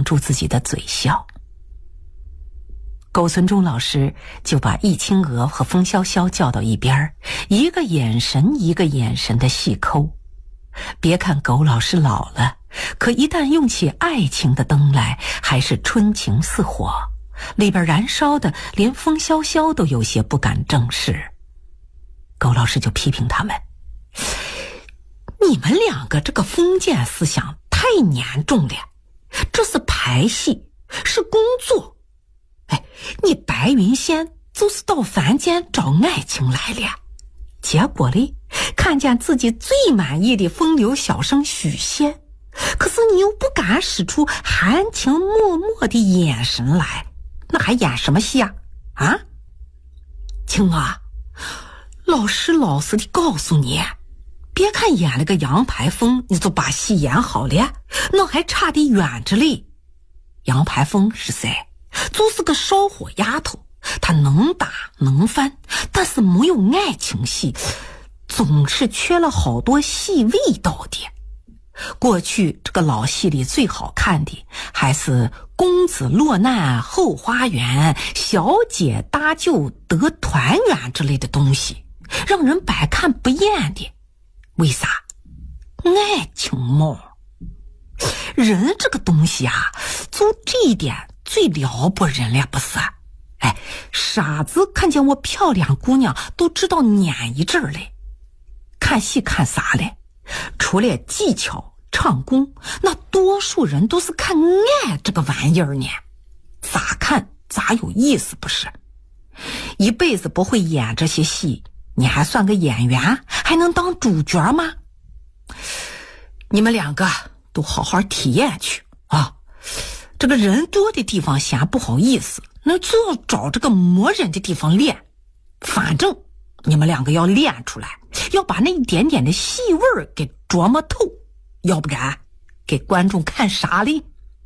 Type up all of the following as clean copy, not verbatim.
挡住自己的嘴笑。苟存中老师就把易清娥和风潇潇叫到一边，一个眼神一个眼神的细抠。别看苟老师老了，可一旦用起爱情的灯来，还是春情似火，里边燃烧的连风潇潇都有些不敢正视。苟老师就批评他们，你们两个这个封建思想太严重了，这是拍戏，是工作。你白云仙就是到凡间找爱情来了，结果里看见自己最满意的风流小生许仙，可是你又不敢使出含情脉脉的眼神来，那还演什么戏啊？啊，青啊，老师老实的告诉你，别看演了个杨排风你就把戏演好了，那还差得远着嘞。杨排风是谁？就是个烧火丫头，她能打能翻，但是没有爱情戏，总是缺了好多戏味道的。过去这个老戏里最好看的还是公子落难后花园，小姐搭救得团圆之类的东西，让人百看不厌的。为啥？爱情嘛，人这个东西啊，就这一点最了不人了，不是？傻子看见我漂亮姑娘都知道撵一阵嘞。看戏看啥嘞？除了技巧唱功，那多数人都是看爱这个玩意儿呢。咋看咋有意思，不是？一辈子不会演这些戏，你还算个演员，还能当主角吗？你们两个都好好体验去啊！这个人多的地方嫌不好意思，那就要找这个没人的地方练。反正你们两个要练出来，要把那一点点的戏味儿给琢磨透，要不然给观众看啥哩？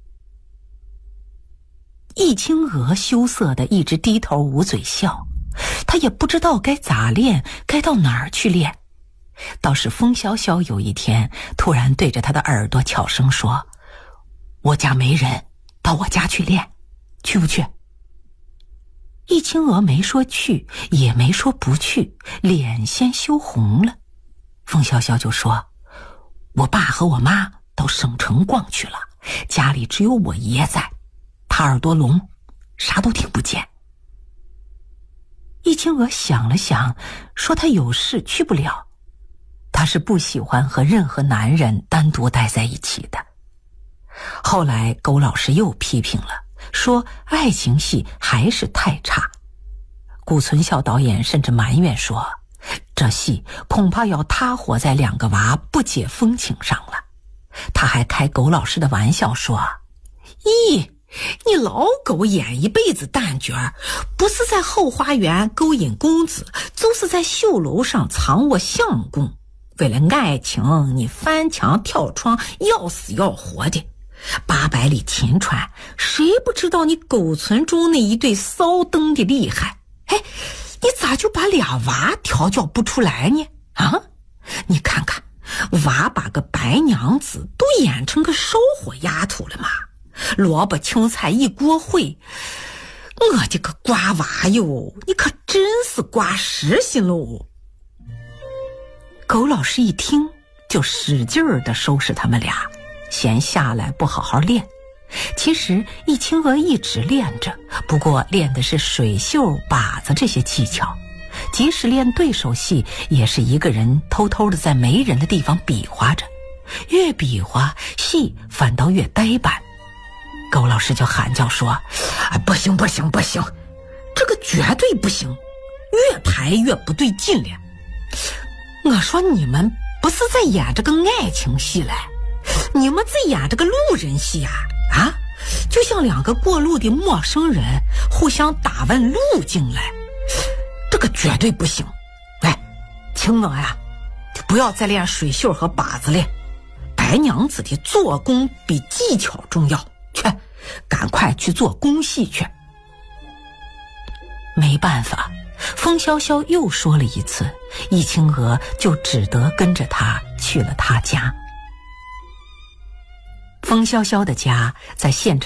易清娥羞涩的一直低头捂嘴笑，她也不知道该咋练，该到哪儿去练。倒是风潇潇有一天突然对着她的耳朵悄声说，我家没人，到我家去练，去不去？易清娥没说去，也没说不去，脸先羞红了。风潇潇就说，我爸和我妈到省城逛去了，家里只有我爷在，他耳朵聋，啥都听不见。易清娥想了想，说他有事去不了，他是不喜欢和任何男人单独待在一起的。后来苟老师又批评了，说爱情戏还是太差。顾存孝导演甚至埋怨说，这戏恐怕要塌活在两个娃不解风情上了。他还开苟老师的玩笑说，咦，你老狗演一辈子旦角，不是在后花园勾引公子，就是在绣楼上藏我相公，为了爱情你翻墙跳窗，要死要活的。800里秦川，谁不知道你苟存中那一对骚灯的厉害？你咋就把俩娃调教不出来呢？啊，你看看，娃把个白娘子都演成个烧火丫头了嘛，萝卜青菜一锅烩。我这个瓜娃哟，你可真是瓜实心喽。苟老师一听就使劲儿地收拾他们俩，嫌下来不好好练。其实易清娥一直练着，不过练的是水袖靶子这些技巧，即使练对手戏也是一个人偷偷的在没人的地方比划着，越比划戏反倒越呆板。苟老师就喊叫说，不行不行不行，这个绝对不行，越排越不对劲了。我说你们不是在演这个爱情戏嘞，你们在演这个路人戏啊！就像两个过路的陌生人互相打问路径来，这个绝对不行。青娥呀，不要再练水袖和靶子了，白娘子的做工比技巧重要，去，赶快去做工戏去。没办法，风潇潇又说了一次，易清娥就只得跟着他去了他家。风潇潇的家在县城